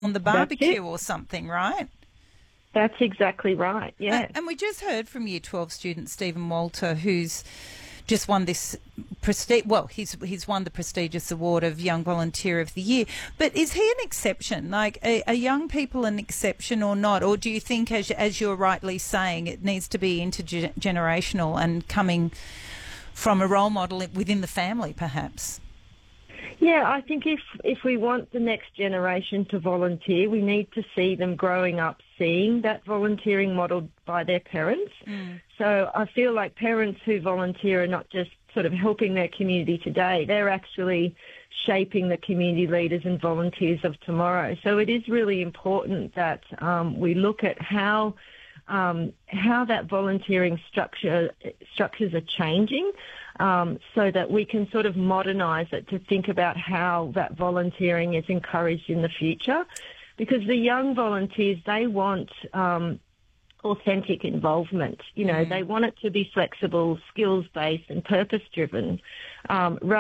on the barbecue or something, right? That's exactly right, yeah. And we just heard from Year 12 student Stephen Walter, who's just won this prestige. Well, he's won the prestigious award of Young Volunteer of the Year. But is he an exception? Like, are young people an exception or not? Or do you think, as you're rightly saying, it needs to be intergenerational and coming from a role model within the family, perhaps? Yeah, I think if we want the next generation to volunteer, we need to see them growing up seeing that volunteering modelled by their parents. So I feel like parents who volunteer are not just sort of helping their community today, they're actually shaping the community leaders and volunteers of tomorrow. So it is really important that we look at how that volunteering structures are changing, so that we can sort of modernise it to think about how that volunteering is encouraged in the future. Because the young volunteers, they want authentic involvement. You know, they want it to be flexible, skills-based and purpose-driven,